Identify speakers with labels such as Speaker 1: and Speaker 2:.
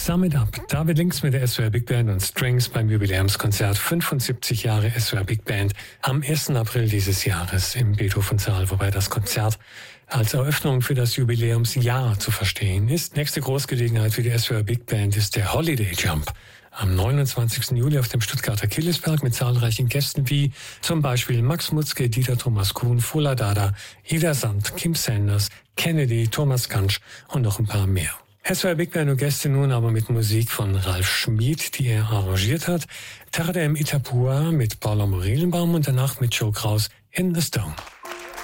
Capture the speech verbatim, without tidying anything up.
Speaker 1: Sum It Up. David Links mit der S W R Big Band und Strings beim Jubiläumskonzert fünfundsiebzig Jahre S W R Big Band am ersten April dieses Jahres im Beethoven-Saal, wobei das Konzert als Eröffnung für das Jubiläumsjahr zu verstehen ist. Nächste Großgelegenheit für die S W R Big Band ist der Holiday Jump am neunundzwanzigsten Juli auf dem Stuttgarter Killesberg mit zahlreichen Gästen wie zum Beispiel Max Mutzke, Dieter Thomas Kuhn, Fula Dada, Ida Sand, Kim Sanders, Kennedy, Thomas Kansch und noch ein paar mehr. S W R Big Band und Gäste nun aber mit Musik von Ralf Schmid, die er arrangiert hat. Tarde im Itapua mit Paula Morelenbaum und danach mit Joe Kraus in The Stone.